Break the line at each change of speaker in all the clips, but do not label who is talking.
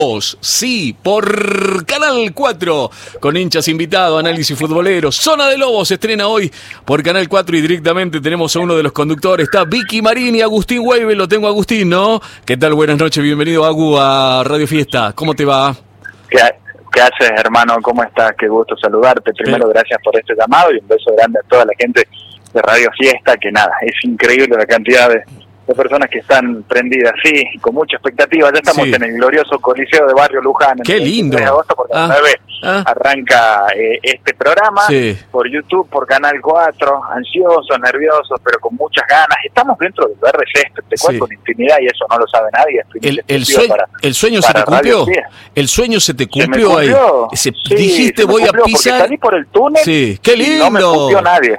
Sí, por Canal 4, con hinchas invitados, análisis futbolero. Zona de Lobos se estrena hoy por Canal 4 y directamente tenemos a uno de los conductores. Está Vicky Marín y Agustín Weibel. Lo tengo, Agustín, ¿no? ¿Qué tal? Buenas noches, bienvenido, Agu, a Radio Fiesta. ¿Cómo te va?
¿Qué haces, hermano? ¿Cómo estás? Qué gusto saludarte. Primero, gracias por este llamado y un beso grande a toda la gente de Radio Fiesta, que nada, es increíble la cantidad de personas que están prendidas, sí, con mucha expectativa. Ya estamos en el glorioso Coliseo de Barrio Luján.
¡Qué lindo!
El 3 de agosto, por las 9 arranca este programa por YouTube, por Canal 4, ansiosos, nerviosos, pero con muchas ganas. Estamos dentro del verde césped, te cuento con intimidad y eso no lo sabe nadie.
¿El sueño se te cumplió? ¿El sueño se te cumplió ahí? Dijiste, voy a pisar.
Salí por el túnel.
Sí, qué lindo.
Y no me cumplió nadie.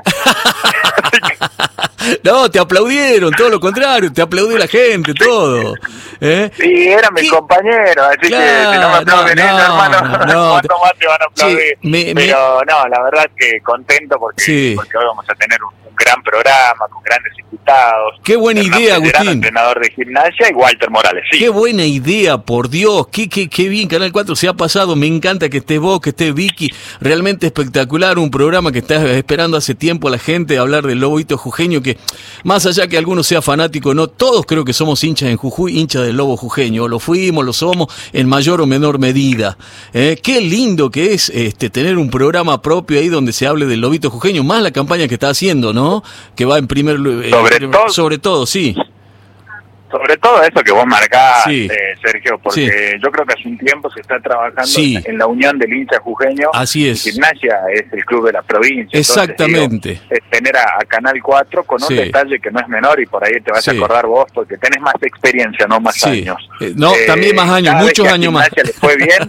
No, te aplaudieron, todo lo contrario, te aplaudió la gente, todo.
Sí, era mi compañero, así que si no me aplauden ellos, hermano, ¿cuánto más te van a aplaudir? Pero no, la verdad que contento porque hoy vamos a tener un gran programa, con grandes invitados.
Qué buena idea, Agustín.
Entrenador de gimnasia y Walter Morales. Sí.
Qué buena idea, por Dios, qué bien Canal 4 se ha pasado. Me encanta que estés vos, que estés Vicky, realmente espectacular, un programa que está esperando hace tiempo a la gente, hablar del Lobito Jujeño, que más allá que alguno sea fanático, no, todos creo que somos hinchas en Jujuy, hinchas del Lobo Jujeño, lo fuimos, lo somos en mayor o menor medida. Qué lindo que es tener un programa propio ahí donde se hable del Lobito Jujeño, más la campaña que está haciendo, ¿no? Que va en primer lugar. Sobre todo, sí.
Sobre todo eso que vos marcás, Sergio, porque yo creo que hace un tiempo se está trabajando en la unión del hincha jujeño.
Así es.
Gimnasia es el club de la provincia.
Exactamente.
Entonces, es tener a Canal 4 con un detalle que no es menor y por ahí te vas a acordar vos porque tenés más experiencia, no más años.
No, también más años, muchos años más.
Gimnasia le fue bien,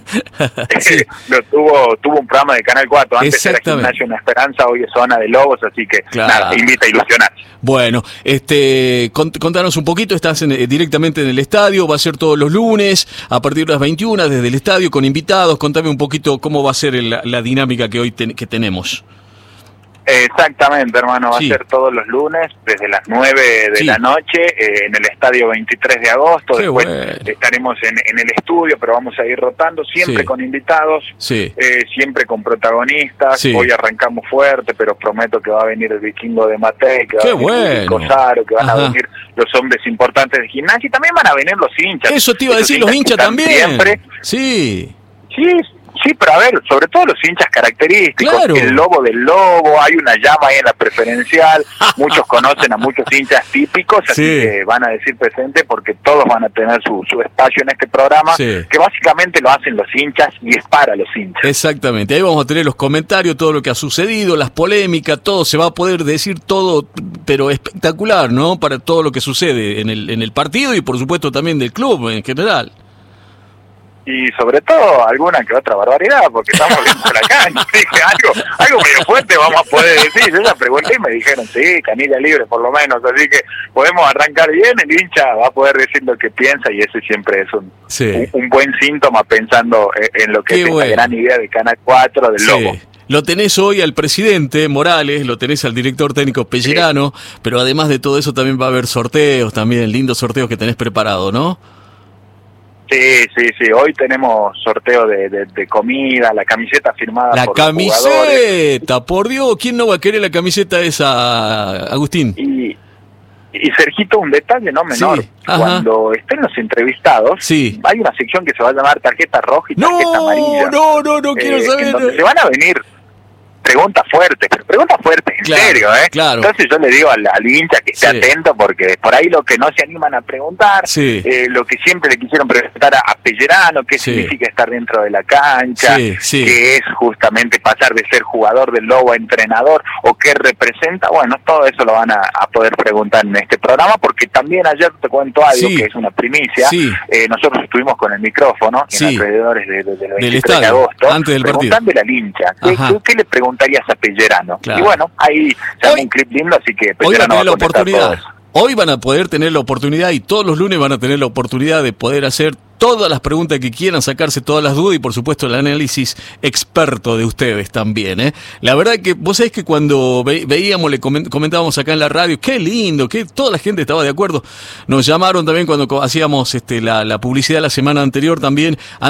tuvo un programa de Canal 4. Antes era Gimnasia Una Esperanza, hoy es Zona de Lobos, así que nada, invita a ilusionar.
Bueno, contanos un poquito, estás directamente en el estadio, va a ser todos los lunes, a partir de las 21, desde el estadio, con invitados. Contame un poquito cómo va a ser la dinámica que hoy que tenemos.
Exactamente, hermano, va a ser todos los lunes, desde las 9 de la noche, en el estadio 23 de agosto. Después estaremos en el estudio, pero vamos a ir rotando, siempre con invitados, siempre con protagonistas. Hoy arrancamos fuerte, pero prometo que va a venir el Vikingo de Matei, que va a venir Cosaro, que van a venir los hombres importantes de gimnasia, y también van a venir los hinchas.
Eso te iba a decir, los hinchas también.
Siempre. Sí, pero a ver, sobre todo los hinchas característicos, el lobo del lobo, hay una llama ahí en la preferencial, muchos conocen a muchos hinchas típicos, así que van a decir presente porque todos van a tener su espacio en este programa, que básicamente lo hacen los hinchas y es para los hinchas.
Exactamente, ahí vamos a tener los comentarios, todo lo que ha sucedido, las polémicas, todo, se va a poder decir todo, pero espectacular, ¿no? Para todo lo que sucede en el partido y por supuesto también del club en general.
Y sobre todo alguna que otra barbaridad, porque estamos viendo la cancha. Dije, algo medio fuerte vamos a poder decir. Yo ya pregunté y me dijeron, canilla libre por lo menos, así que podemos arrancar bien, el hincha va a poder decir lo que piensa y ese siempre es un buen síntoma pensando en lo que es la gran idea de Canal 4 del Lobo.
Lo tenés hoy al presidente Morales, lo tenés al director técnico Pellerano, pero además de todo eso también va a haber sorteos, también lindos sorteos que tenés preparado, ¿no?
Sí, hoy tenemos sorteo de comida, la camiseta firmada por los jugadores.
La camiseta, por Dios, ¿quién no va a querer la camiseta esa, Agustín?
Y Sergito, un detalle no menor, cuando estén los entrevistados, hay una sección que se va a llamar tarjeta roja y tarjeta amarilla.
No quiero saber.
Donde se van a venir preguntas fuertes, en serio,
Claro.
Entonces yo le digo al hincha que esté atento, porque por ahí lo que no se animan a preguntar, lo que siempre le quisieron preguntar a Pellerano, qué significa estar dentro de la cancha, qué es justamente pasar de ser jugador del Lobo a entrenador, o qué representa, bueno, todo eso lo van a poder preguntar en este programa, porque también ayer te cuento algo que es una primicia, nosotros estuvimos con el micrófono en alrededores del 23 de agosto,
antes del
preguntándole al hincha, ¿qué le preguntarías a Pellerano? Y bueno, ahí se hace un clip lindo, así que Pellerano va a contestar todo eso.
Hoy van a poder tener la oportunidad y todos los lunes van a tener la oportunidad de poder hacer todas las preguntas que quieran, sacarse todas las dudas y por supuesto el análisis experto de ustedes también. La verdad que vos sabés que cuando veíamos, le comentábamos acá en la radio, qué lindo, que toda la gente estaba de acuerdo. Nos llamaron también cuando hacíamos la publicidad la semana anterior también.